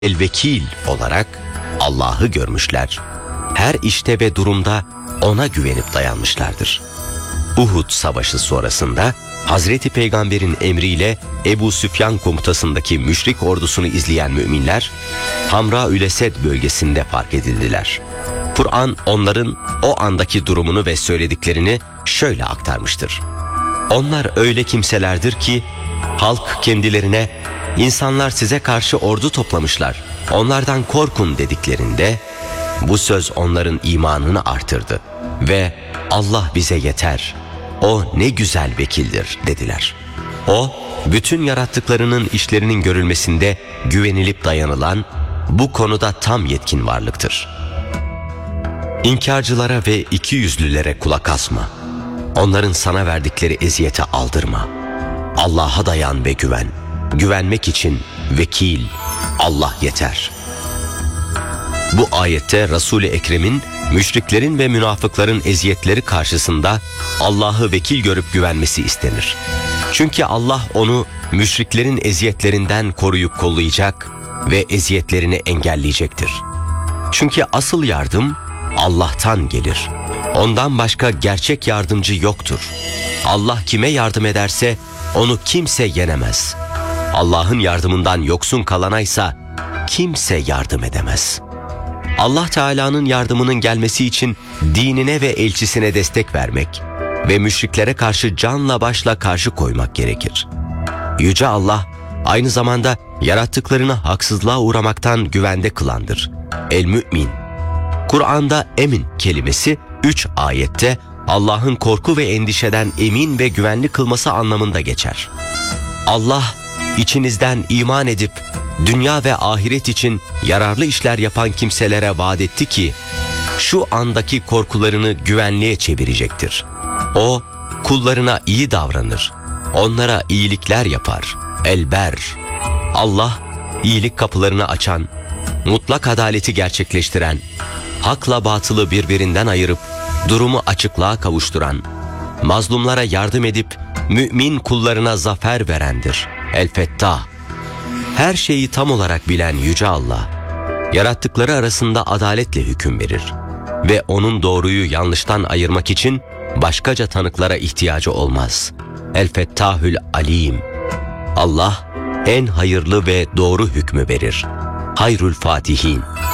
el-vekil olarak Allah'ı görmüşler. Her işte ve durumda ona güvenip dayanmışlardır. Uhud Savaşı sonrasında Hazreti Peygamber'in emriyle Ebu Süfyan komutasındaki müşrik ordusunu izleyen müminler Hamra-ül-Esed bölgesinde fark edildiler. Kur'an onların o andaki durumunu ve söylediklerini şöyle aktarmıştır. Onlar öyle kimselerdir ki halk kendilerine "İnsanlar size karşı ordu toplamışlar, onlardan korkun" dediklerinde bu söz onların imanını artırdı ve "Allah bize yeter, o ne güzel vekildir" dediler. O, bütün yarattıklarının işlerinin görülmesinde güvenilip dayanılan, bu konuda tam yetkin varlıktır. İnkarcılara ve ikiyüzlülere kulak asma. Onların sana verdikleri eziyete aldırma. Allah'a dayan ve güven. Güvenmek için vekil, Allah yeter. Bu ayette Resul-i Ekrem'in müşriklerin ve münafıkların eziyetleri karşısında Allah'ı vekil görüp güvenmesi istenir. Çünkü Allah onu müşriklerin eziyetlerinden koruyup kollayacak ve eziyetlerini engelleyecektir. Çünkü asıl yardım Allah'tan gelir. Ondan başka gerçek yardımcı yoktur. Allah kime yardım ederse onu kimse yenemez. Allah'ın yardımından yoksun kalanaysa kimse yardım edemez. Allah Teala'nın yardımının gelmesi için dinine ve elçisine destek vermek ve müşriklere karşı canla başla karşı koymak gerekir. Yüce Allah aynı zamanda yarattıklarını haksızlığa uğramaktan güvende kılandır. El-Mü'min. Kur'an'da emin kelimesi 3 ayette Allah'ın korku ve endişeden emin ve güvenli kılması anlamında geçer. Allah içinizden iman edip dünya ve ahiret için yararlı işler yapan kimselere vaat etti ki şu andaki korkularını güvenliğe çevirecektir. O kullarına iyi davranır, onlara iyilikler yapar. Elber. Allah iyilik kapılarını açan, mutlak adaleti gerçekleştiren, hakla batılı birbirinden ayırıp durumu açıklığa kavuşturan, mazlumlara yardım edip mümin kullarına zafer verendir. El-Fettah. Her şeyi tam olarak bilen Yüce Allah, yarattıkları arasında adaletle hüküm verir ve onun doğruyu yanlıştan ayırmak için başkaca tanıklara ihtiyacı olmaz. El-Fettahül Alim. Allah en hayırlı ve doğru hükmü verir. Hayrül Fatihin.